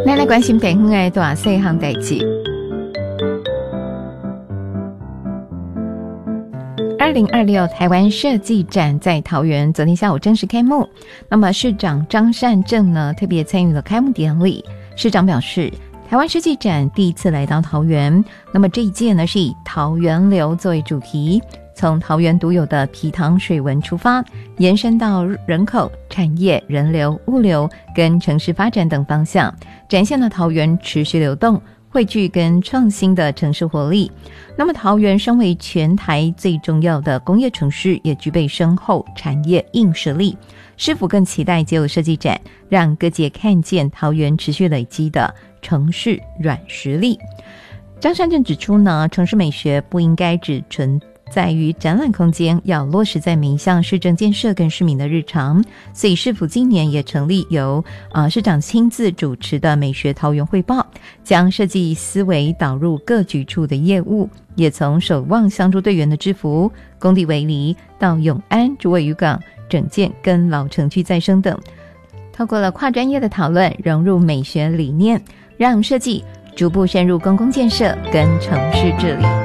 咱来关心地方的大细项代志。2026台湾设计展在桃园昨天下午正式开幕，那么市长张善政呢特别参与了开幕典礼。市长表示，台湾设计展第一次来到桃园，那么这一届呢是以桃源流作为主题，从桃园独有的皮塘水文出发，延伸到人口、产业、人流、物流跟城市发展等方向，展现了桃园持续流动、汇聚跟创新的城市活力。那么桃园身为全台最重要的工业城市，也具备深厚产业硬实力，是否更期待借由设计展让各界看见桃园持续累积的城市软实力？张善政指出呢，城市美学不应该只存在于展览空间，要落实在每一项市政建设跟市民的日常。所以市府今年也成立由市长亲自主持的美学桃园汇报，将设计思维导入各局处的业务，也从守望相助队员的制服、工地围篱到永安竹尾渔港整建跟老城区再生等，透过了跨专业的讨论，融入美学理念，让设计逐步深入公共建设跟城市治理。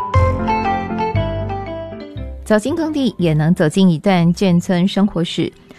走进工地，也能走进一段眷村生活史。